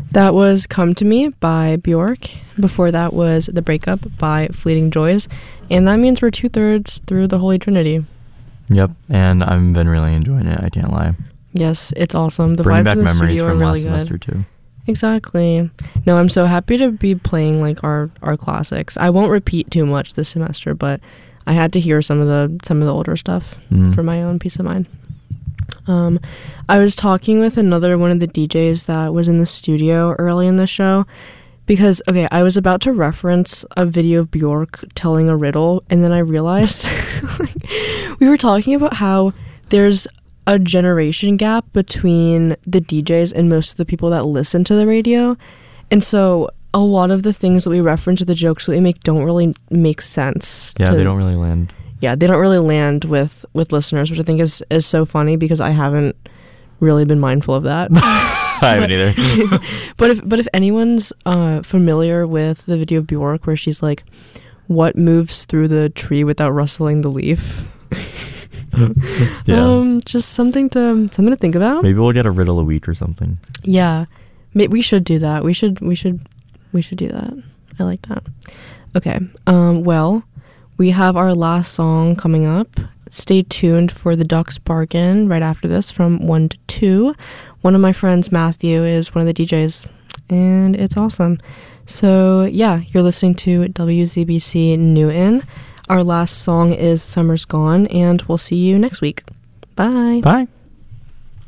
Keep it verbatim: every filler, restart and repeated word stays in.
That was Come to Me by Bjork. Before that was The Breakup by Fleeting Joys. And that means we're two-thirds through the Holy Trinity. Yep, and I've been really enjoying it, I can't lie. Yes, it's awesome. The Bring vibes back in the memories studio from are really last good. semester, too. Exactly. No, I'm so happy to be playing like our, our classics. I won't repeat too much this semester, but I had to hear some of the some of the older stuff mm. for my own peace of mind. Um, I was talking with another one of the D Js that was in the studio early in the show because, okay, I was about to reference a video of Bjork telling a riddle, and then I realized like, we were talking about how there's a generation gap between the D Js and most of the people that listen to the radio, and so a lot of the things that we reference or the jokes that we make don't really make sense. Yeah, to, they don't really land. Yeah, they don't really land with, with listeners, which I think is, is so funny because I haven't really been mindful of that. I haven't either. but if but if anyone's uh, familiar with the video of Bjork where she's like, "What moves through the tree without rustling the leaf?" yeah. Um, just something to something to think about. Maybe we'll get a riddle a week or something. Yeah, we should do that. We should we should we should do that. I like that. Okay. Um. Well, we have our last song coming up. Stay tuned for the Ducks Bargain right after this from one to two. One of my friends, Matthew, is one of the D Js, and it's awesome. So, yeah, you're listening to W Z B C Newton. Our last song is Summer's Gone, and we'll see you next week. Bye. Bye.